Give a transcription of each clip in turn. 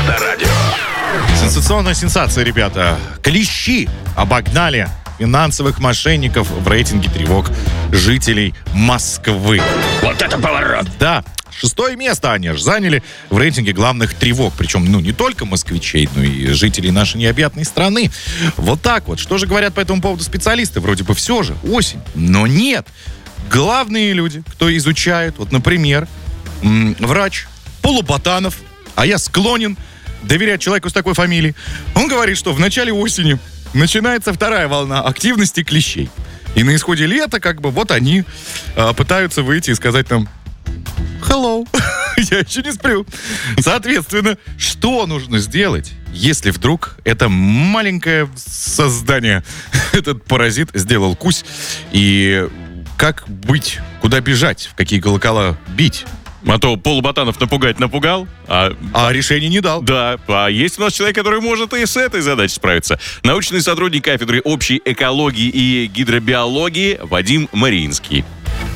Авторадио. Сенсационная сенсация, ребята. Клещи обогнали финансовых мошенников в рейтинге тревог жителей Москвы. Вот это поворот! Да, 6-е место они аж заняли в рейтинге главных тревог. Причем, не только москвичей, но и жителей нашей необъятной страны. Вот так вот. Что же говорят по этому поводу специалисты? Вроде бы все же, осень. Но нет. Главные люди, кто изучает, вот, например, врач Полуботанов, а я склонен доверять человеку с такой фамилией. Он говорит, что в начале осени начинается вторая волна активности клещей. И на исходе лета, вот они пытаются выйти и сказать нам: hello, я еще не сплю. Соответственно, что нужно сделать, если вдруг это маленькое создание, этот паразит, сделал кусь? И как быть? Куда бежать? В какие колокола бить? А то Полуботанов напугал, а решений не дал. Да, а есть у нас человек, который может и с этой задачей справиться. Научный сотрудник кафедры общей экологии и гидробиологии Вадим Мариинский.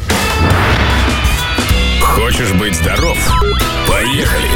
Хочешь быть здоров? Поехали!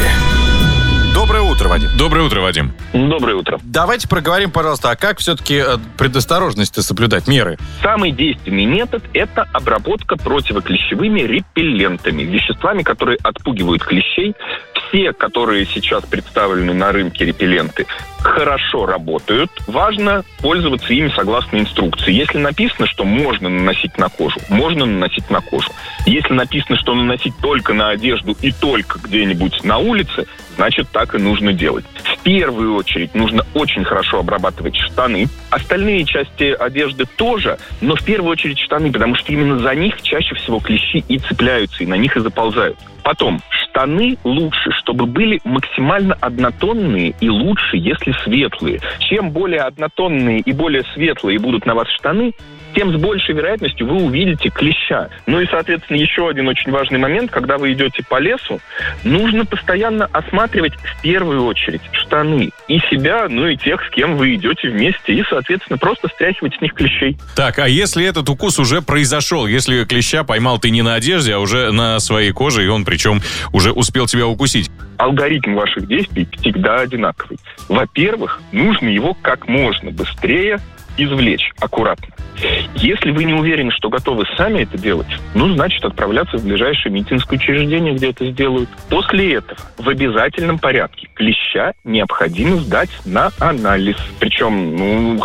Доброе утро, Вадим. Доброе утро, Вадим. Доброе утро. Давайте проговорим, пожалуйста, а как все-таки предосторожность-то соблюдать, меры? Самый действенный метод – это обработка противоклещевыми репеллентами, веществами, которые отпугивают клещей. Все, которые сейчас представлены на рынке репелленты, хорошо работают. Важно пользоваться ими согласно инструкции. Если написано, что можно наносить на кожу, можно наносить на кожу. Если написано, что наносить только на одежду и только где-нибудь на улице, значит, так и нужно делать. В первую очередь нужно очень хорошо обрабатывать штаны. Остальные части одежды тоже, но в первую очередь штаны, потому что именно за них чаще всего клещи и цепляются, и на них и заползают. Потом, штаны лучше, чтобы были максимально однотонные, и лучше, если светлые. Чем более однотонные и более светлые будут на вас штаны, тем с большей вероятностью вы увидите клеща. Ну и, соответственно, еще один очень важный момент, когда вы идете по лесу, нужно постоянно осматривать в первую очередь штаны и себя, и тех, с кем вы идете вместе, и, соответственно, просто стряхивать с них клещей. Так, а если этот укус уже произошел, если клеща поймал ты не на одежде, а уже на своей коже, и он причем уже успел тебя укусить? Алгоритм ваших действий всегда одинаковый. Во-первых, нужно его как можно быстрее извлечь аккуратно. Если вы не уверены, что готовы сами это делать, значит, отправляться в ближайшее медицинское учреждение, где это сделают. После этого в обязательном порядке клеща необходимо сдать на анализ. Причем,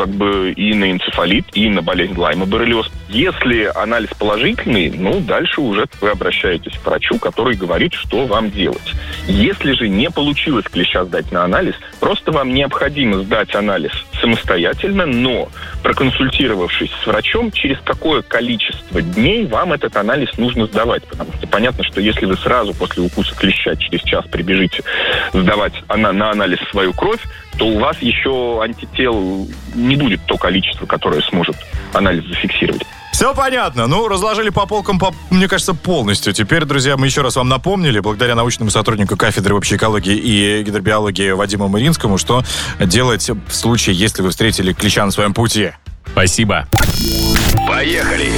и на энцефалит, и на болезнь Лайма, боррелиоз. Если анализ положительный, дальше уже вы обращаетесь к врачу, который говорит, что вам делать. Если же не получилось клеща сдать на анализ, просто вам необходимо сдать анализ самостоятельно, но проконсультировавшись с врачом, через какое количество дней вам этот анализ нужно сдавать. Потому что понятно, что если вы сразу после укуса клеща через час прибежите сдавать на анализ свою кровь, то у вас еще антител не будет то количество, которое сможет анализ зафиксировать. Все понятно. Разложили по полкам, мне кажется, полностью. Теперь, друзья, мы еще раз вам напомнили, благодаря научному сотруднику кафедры общей экологии и гидробиологии Вадиму Мариинскому, что делать в случае, если вы встретили клеща на своем пути. Спасибо. Поехали!